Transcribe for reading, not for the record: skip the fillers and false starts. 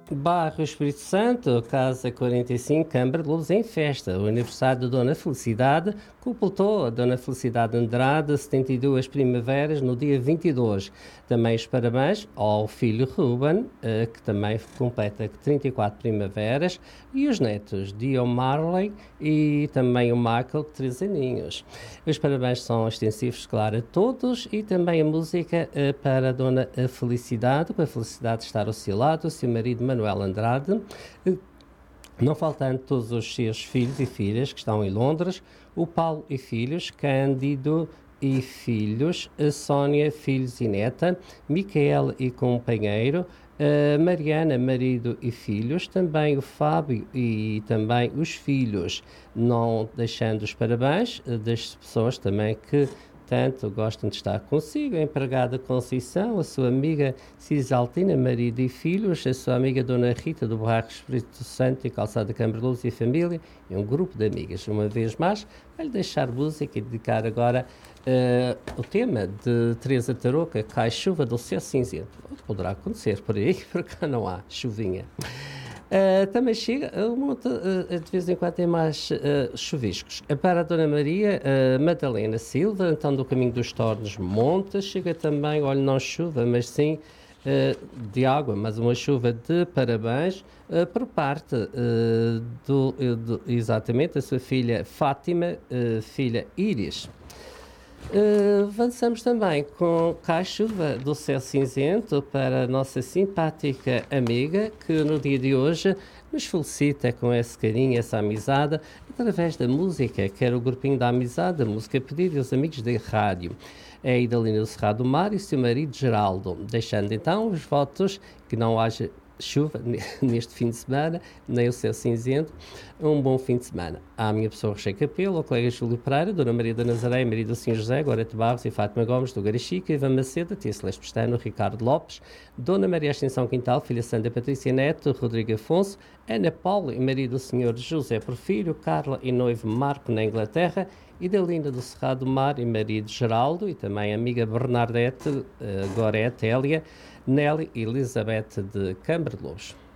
Bairro Espírito Santo, Casa 45, Câmara de Lobos em festa. O aniversário da Dona Felicidade completou a Dona Felicidade Andrade 72 primaveras no dia 22. Também os parabéns ao filho Ruben, que também completa 34 primaveras, e os netos Dio Marley e também o Michael, de 3 aninhos. Os parabéns são extensivos, claro, a todos, e também a música para a Dona Felicidade, com a felicidade de estar ao seu lado, o seu marido Manuel Andrade, não faltando todos os seus filhos e filhas que estão em Londres, o Paulo e filhos, Cândido e filhos, a Sónia, filhos e neta, Micael e companheiro, Mariana, marido e filhos, também o Fábio e também os filhos, não deixando os parabéns das pessoas também que tanto gostam de estar consigo, a empregada Conceição, a sua amiga Cisaltina, marido e filhos, a sua amiga Dona Rita do Bairro Espírito Santo e Calçada Câmara de Luz e família, e um grupo de amigas. Uma vez mais, vai-lhe deixar música e dedicar agora o tema de Teresa Tarouca, Cai Chuva do Céu Cinzento. Poderá acontecer por aí, porque cá não há chuvinha. Também chega, de vez em quando tem mais chuviscos. Para a Dona Maria Madalena Silva, então do Caminho dos Tornos Montes, chega também, olha, não chuva, mas sim de água, mas uma chuva de parabéns por parte exatamente da sua filha Fátima, filha Íris. Avançamos também com Cai Chuva do Céu Cinzento para a nossa simpática amiga que no dia de hoje nos felicita com esse carinho, essa amizade, através da música, que era o grupinho da amizade, a música pedida e os amigos da rádio. É a Idalina do Cerrado do Mar e o seu marido Geraldo, deixando então os votos que não haja chuva neste fim de semana, nem o céu cinzento, um bom fim de semana. À minha pessoa Recheio Capelo, ao colega Júlio Pereira, Dona Maria da Nazaré, Maria do São José, Gorete Barros e Fátima Gomes do Garachica, Ivan Macedo, Tia Celeste Pestano, Ricardo Lopes, Dona Maria Ascensão Quintal, Filha Sandra Patrícia Neto, Rodrigo Afonso, Ana Paula e Maria do Senhor José Porfírio, Carla e noivo Marco na Inglaterra, Idalina do Cerrado do Mar e marido Geraldo, e também a amiga Bernadette, Gorete, Hélia, Nelly e Elizabeth de Câmara de Lobos.